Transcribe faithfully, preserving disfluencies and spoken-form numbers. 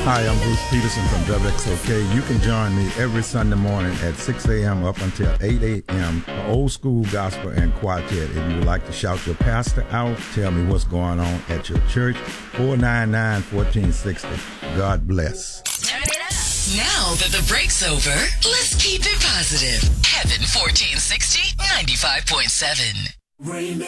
Hi, I'm Bruce Peterson from W X O K. You can join me every Sunday morning at six a.m. up until eight a.m. for Old School Gospel and Quartet. If you would like to shout your pastor out, tell me what's going on at your church. four nine nine, one four six zero. God bless. Now that the break's over, let's keep it positive. Heaven fourteen sixty, ninety-five point seven.